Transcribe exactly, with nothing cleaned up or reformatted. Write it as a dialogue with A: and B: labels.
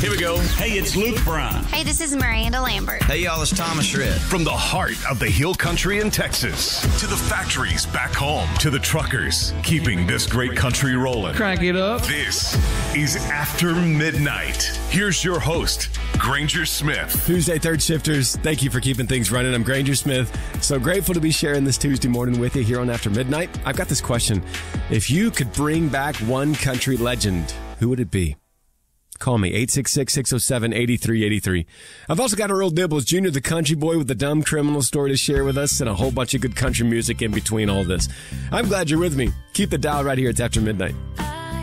A: Here we go. Hey, it's Luke Bryan.
B: Hey, this is Miranda Lambert.
C: Hey, y'all, it's Thomas Shred.
D: From the heart of the Hill Country in Texas to the factories back home to the truckers keeping this great country rolling.
E: Crank it up.
D: This is After Midnight. Here's your host, Granger Smith.
F: Tuesday Third Shifters, thank you for keeping things running. I'm Granger Smith. So grateful to be sharing this Tuesday morning with you here on After Midnight. I've got this question. If you could bring back one country legend, who would it be? Call me, eight six six, six oh seven, eight three eight three. I've also got Earl Dibbles, Junior the country boy with the dumb criminal story to share with us and a whole bunch of good country music in between all this. I'm glad you're with me. Keep the dial right here. It's After Midnight.